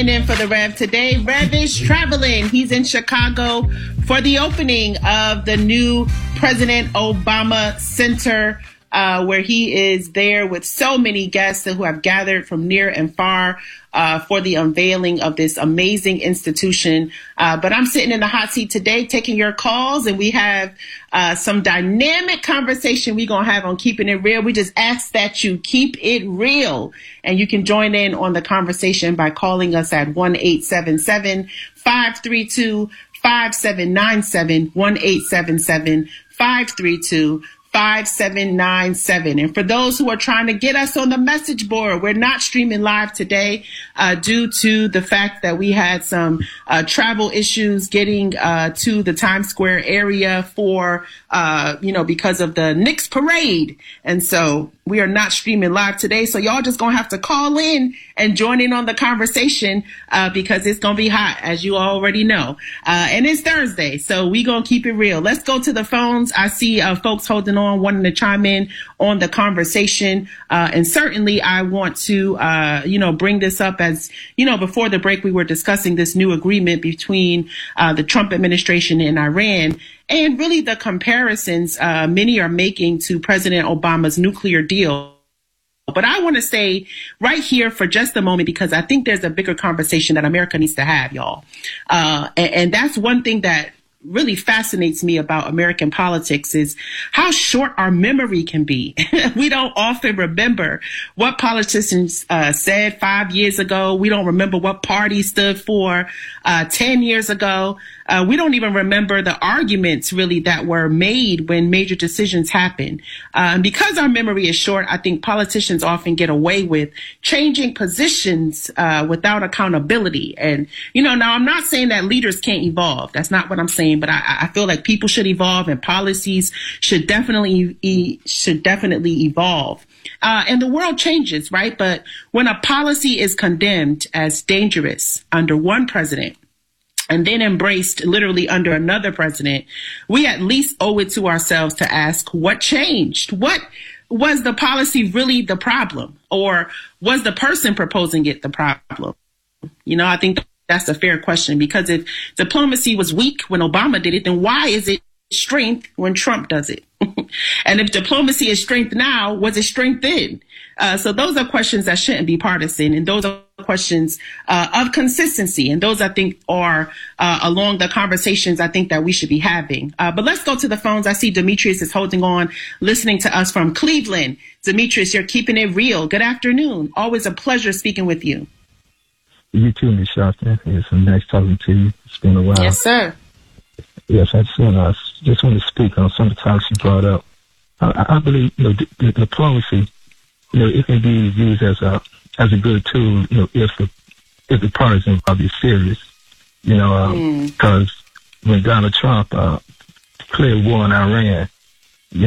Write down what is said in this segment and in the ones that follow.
sitting in for the Rev today. Rev is traveling. He's in Chicago for the opening of the new President Obama Center, where he is there with so many guests who have gathered from near and far for the unveiling of this amazing institution. But I'm sitting in the hot seat today taking your calls, and we have some dynamic conversation we're going to have on Keeping It Real. We just ask that you keep it real, and you can join in on the conversation by calling us at 1-877-532-5797, 1-877-532-5797. 5797. And for those who are trying to get us on the message board, we're not streaming live today due to the fact that we had some travel issues getting to the Times Square area for, because of the Knicks parade. And so we are not streaming live today. So y'all just going to have to call in and join in on the conversation because it's going to be hot, as you already know. And it's Thursday, so we going to keep it real. Let's go to the phones. I see folks holding on, wanting to chime in on the conversation. And certainly I want to, bring this up as, before the break, we were discussing this new agreement between the Trump administration and Iran, and really the comparisons many are making to President Obama's nuclear deal. But I want to say right here for just a moment, because I think there's a bigger conversation that America needs to have, y'all. And that's one thing that really fascinates me about American politics is how short our memory can be. We don't often remember what politicians said 5 years ago. We don't remember what party stood for 10 years ago. We don't even remember the arguments really that were made when major decisions happen. And because our memory is short, I think politicians often get away with changing positions without accountability. And, now I'm not saying that leaders can't evolve. That's not what I'm saying. But I feel like people should evolve and policies should definitely evolve. And the world changes, right? But when a policy is condemned as dangerous under one president, and then embraced literally under another president, we at least owe it to ourselves to ask what changed? What was the policy really the problem? Or was the person proposing it the problem? I think that's a fair question, because if diplomacy was weak when Obama did it, then why is it strength when Trump does it? And if diplomacy is strength now, was it strength then? So those are questions that shouldn't be partisan, and those are questions of consistency. And those, I think, are along the conversations I think that we should be having. But let's go to the phones. I see Demetrius is holding on, listening to us from Cleveland. Demetrius, you're keeping it real. Good afternoon. Always a pleasure speaking with you. You too, Ms. Sharpton. It's nice talking to you. It's been a while. Yes, sir. Yes, I just want to speak on some of the topics you brought up. I believe, the diplomacy, it can be used as a good tool, if the parties involved is serious, because when Donald Trump declared war on Iran, he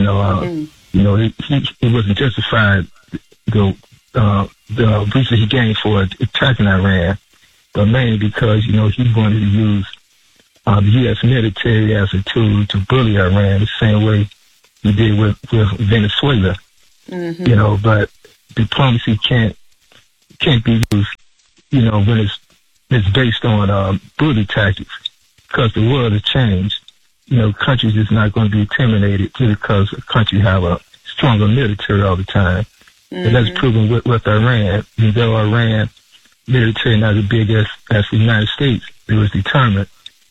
wasn't justified the reason he gained for attacking Iran, but mainly because, he wanted to use the U.S. military as a tool to bully Iran the same way he did with Venezuela. But diplomacy can't be used, when it's based on bully tactics, because the world has changed. Countries is not going to be intimidated just because a country have a stronger military all the time. And that's proven with Iran. Though Iran military not as big as the United States, it was determined,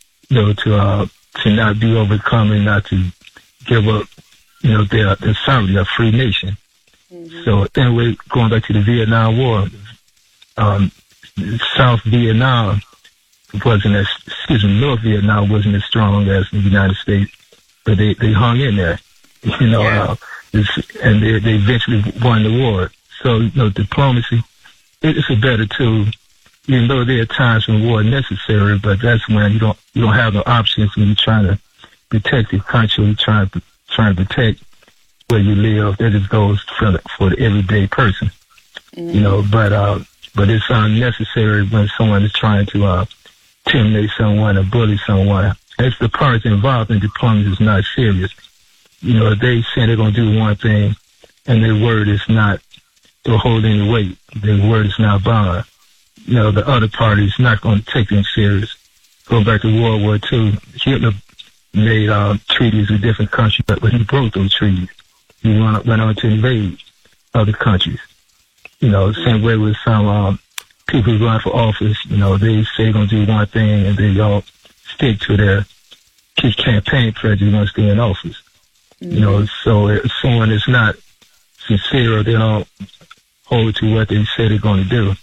to not be overcome and not to give up, their sovereignty, a free nation. So anyway, going back to the Vietnam War, North Vietnam wasn't as strong as the United States, but they hung in there, and they eventually won the war. So, diplomacy, it's a better tool, even though there are times when war is necessary, but that's when you don't have no options when you're trying to protect your country, you're trying to protect where you live. That just goes for the everyday person, but it's unnecessary when someone is trying to intimidate someone or bully someone. If the parties involved in diplomacy is not serious, if they say they're going to do one thing and their word is not to hold any weight, their word is not bond, the other party is not going to take them serious. Go back to World War II. Hitler made treaties with different countries, but he broke those treaties. He went on to invade other countries. Same way with some people who run for office. They say they're going to do one thing and they all stick to their campaign pledges once they're in office. So if someone is not sincere or they don't hold to what they say they're going to do,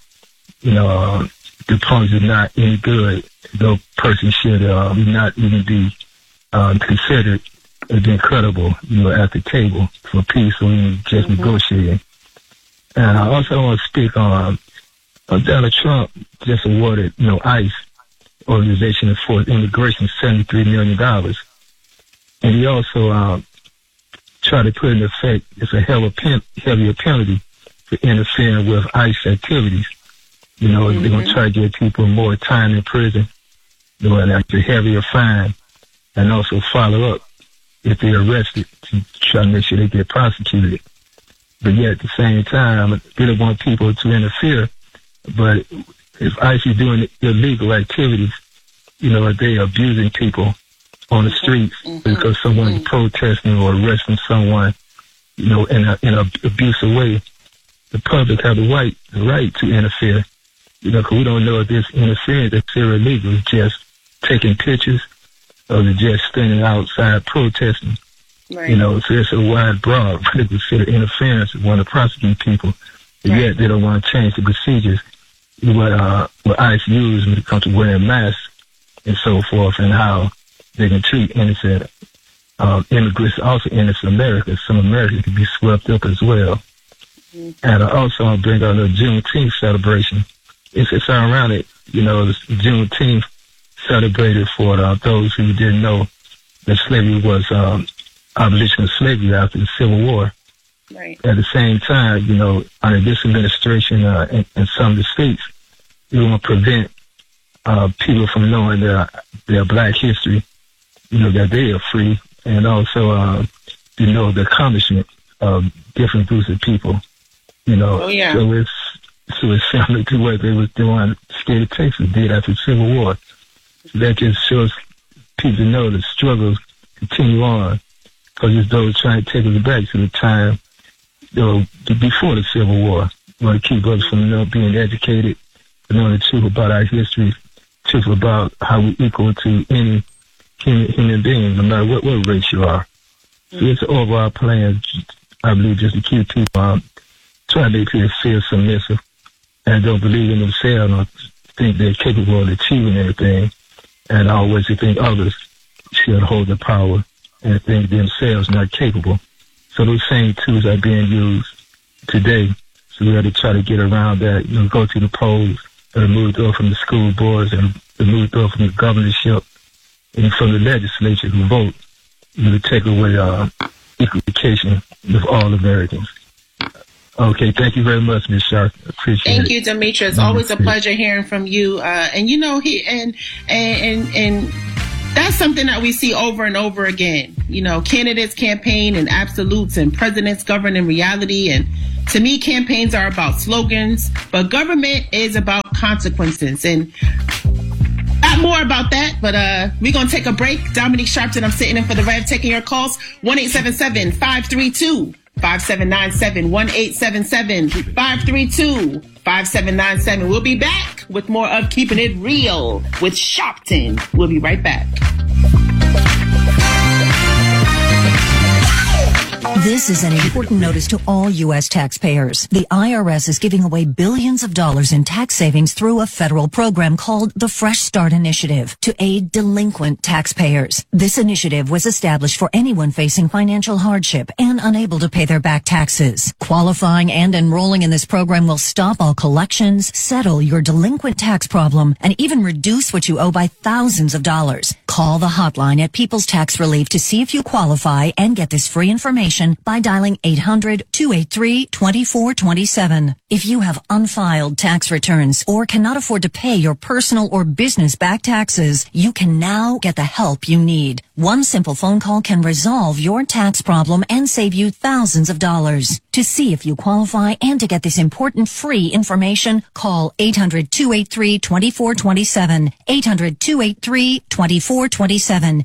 the opponents are not any good. No person should not even be considered as being credible, at the table for peace or even just negotiating. And I also want to speak on Donald Trump just awarded, ICE, Organization for Immigration, $73 million. And he also tried to put in effect, it's a heavier penalty for interfering with ICE activities. They're going to try to give people more time in prison, like a heavier fine, and also follow up if they're arrested to try to make sure they get prosecuted. But yet at the same time, they don't want people to interfere. But if ICE is doing illegal activities, they abusing people on the streets because someone's protesting or arresting someone, in an abusive way, the public have the right to interfere. Because we don't know if this interference is illegal. It's just taking pictures or they're just standing outside protesting. Right. So it's a wide broad, but they consider interference and want to prosecute people. But yet they don't want to change the procedures, what ICE use when it comes to wearing masks and so forth, and how they can treat innocent immigrants, also innocent Americans. Some Americans can be swept up as well. And I also want to bring out the Juneteenth celebration. It's ironic, the Juneteenth celebrated for those who didn't know that slavery was abolition of slavery after the Civil War. Right. At the same time, under this administration in some of the states, we want to prevent people from knowing their Black history, that they are free, and also the accomplishment of different groups of people. So it's similar to what they was doing, state of Texas did after the Civil War. So that just shows people to know the struggles continue on, because it's those trying to take us back to the time before the Civil War. We want to keep us from being educated, knowing the truth about our history, truth about how we equal to any human being, no matter what race you are. So it's an overall plan, I believe, just to keep people trying to make people feel submissive and don't believe in themselves or think they're capable of achieving anything, and always think others should hold the power and think themselves not capable. So those same tools are being used today. So we have to try to get around that, go to the polls, and remove those from the school boards, and remove those from the governorship and from the legislature who vote, to take away equal education of all Americans. Okay, thank you very much, Ms. Sharp. Appreciate it. Thank you, Demetra. It's always a pleasure hearing from you. And that's something that we see over and over again. Candidates campaign in absolutes and presidents govern in reality. And to me, campaigns are about slogans, but government is about consequences. And not more about that, but we're going to take a break. Dominique Sharpton, I'm sitting in for the Rev, taking your calls. 1-877-532-5797, 1-877-532-5797. We'll be back with more of Keeping It Real with Sharpton. We'll be right back. This is an important notice to all U.S. taxpayers. The IRS is giving away billions of dollars in tax savings through a federal program called the Fresh Start Initiative to aid delinquent taxpayers. This initiative was established for anyone facing financial hardship and unable to pay their back taxes. Qualifying and enrolling in this program will stop all collections, settle your delinquent tax problem, and even reduce what you owe by thousands of dollars. Call the hotline at People's Tax Relief to see if you qualify and get this free information by dialing 800-283-2427. If you have unfiled tax returns or cannot afford to pay your personal or business back taxes, you can now get the help you need. One simple phone call can resolve your tax problem and save you thousands of dollars. To see if you qualify and to get this important free information, call 800-283-2427. 800-283-2427.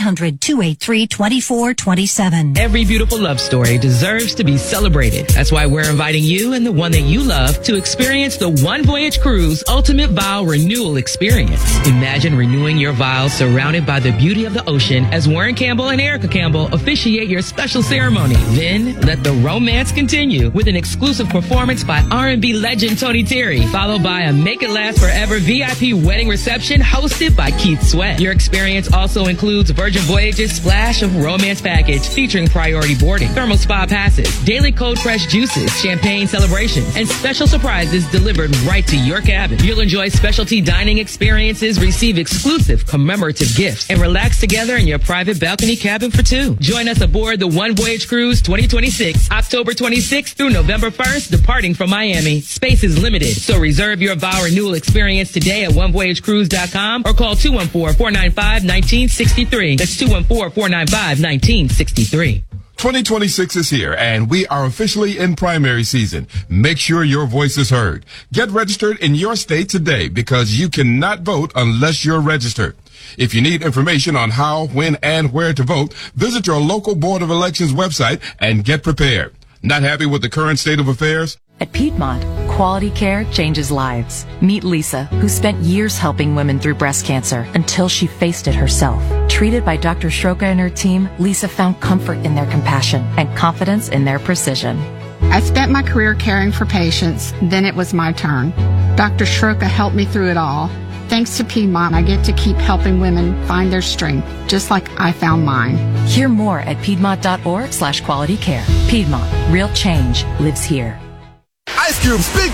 800-283-2427. Every beautiful love story deserves to be celebrated. That's why we're inviting you and the one that you love to experience the One Voyage Cruise Ultimate Vow Renewal Experience. Imagine renewing your vows surrounded by the beauty of the ocean as Warren Campbell and Erica Campbell officiate your special ceremony. Then let the romance continue with an exclusive performance by R&B legend Tony Terry, followed by a Make It Last Forever VIP wedding reception hosted by Keith Sweat. Your experience also includes Virgin Voyage's Splash of Romance package featuring priority boarding, thermal spa passes, daily cold fresh juices, champagne celebrations, and special surprises delivered right to your cabin. You'll enjoy specialty dining experiences, receive exclusive commemorative gifts, and relax together in your private balcony cabin for two. Join us aboard the One Voyage Cruise 2026, October 26th through November 1st, departing from Miami. Space is limited, so reserve your vow renewal experience today at onevoyagecruise.com or call 214-495-1963. That's 214-495-1963. 2026 is here, and we are officially in primary season. Make sure your voice is heard. Get registered in your state today because you cannot vote unless you're registered. If you need information on how, when, and where to vote, visit your local Board of Elections website and get prepared. Not happy with the current state of affairs? At Piedmont, quality care changes lives. Meet Lisa, who spent years helping women through breast cancer until she faced it herself. Treated by Dr. Shroka and her team, Lisa found comfort in their compassion and confidence in their precision. I spent my career caring for patients, then it was my turn. Dr. Shroka helped me through it all. Thanks to Piedmont, I get to keep helping women find their strength, just like I found mine. Hear more at Piedmont.org/qualitycare. Piedmont, real change lives here. Ice Cube's Big